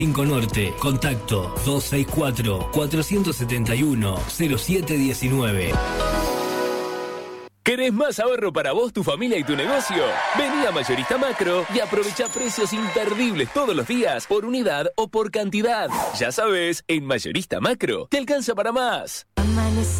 5 Norte, contacto 264-471-0719. ¿Querés más ahorro para vos, tu familia y tu negocio? Vení a Mayorista Macro y aprovecha precios imperdibles todos los días, por unidad o por cantidad. Ya sabes, en Mayorista Macro te alcanza para más.